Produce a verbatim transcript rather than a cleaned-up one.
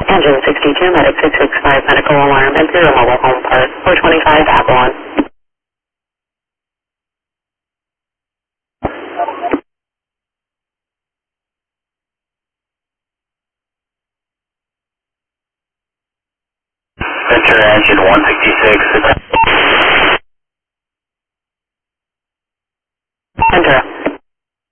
Engine sixty-two, medic six six five, medical alarm, Imperial Mobile Home Park, four twenty-five, Avalon. Ventura Engine one sixty-six.